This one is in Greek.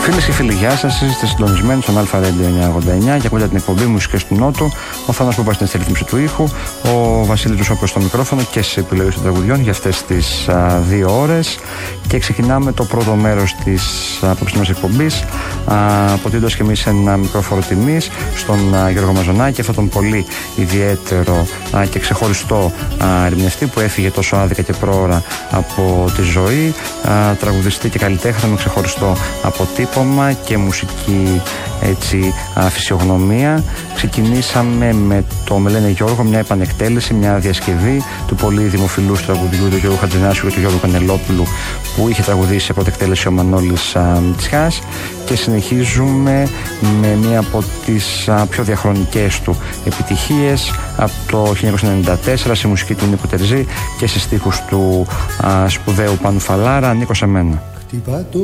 Φίλες και φίλοι, γεια σας. Είστε συντονισμένοι στον Αλφα Radio 989 και ακούτε την εκπομπή Μουσικές του Νότου. Ο Θάνος Πούπας στην ρύθμιση του ήχου, ο Βασίλης Ρουσόπουλος στο μικρόφωνο και στις επιλογές των τραγουδιών για αυτές τις 2 ώρες. Και ξεκινάμε το πρώτο μέρος της απόψινής εκπομπής, αποτείνοντας και εμείς ένα μικρό φόρο τιμής στον Γιώργο Μαζονάκη, αυτόν τον πολύ ιδιαίτερο και ξεχωριστό ερμηνευτή που έφυγε τόσο άδικα και πρόωρα από τη ζωή, τραγουδιστή και καλλιτέχνη με ξεχωριστό αποτύπωμα και μουσική φυσιογνωμία. Ξεκινήσαμε με το «Με λένε Γιώργο», μια επανεκτέλεση, μια διασκευή του πολύ δημοφιλούς τραγουδιού του Γιώργου Χατζηνάσιου και του Γιώργου Κανελόπουλου που είχε τραγουδήσει σε πρώτη εκτέλεση ο Μανώλης Μητσιάς, και συνεχίζουμε με μια από τις πιο διαχρονικές του επιτυχίες από το 1994 σε μουσική του Νίκου Τερζή και σε στίχους του σπουδαίου Πάνου Φαλάρα, «Νίκο σε μένα».